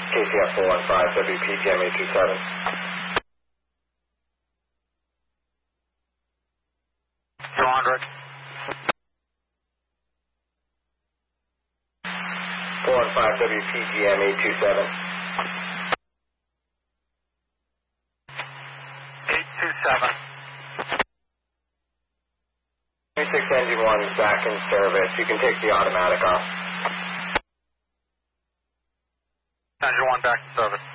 KCF 415, WPGM 827. 200. 415, WPGM 827. 827. 26 engine 1 is back in service. You can take the automatic off. Engine 1 back to service.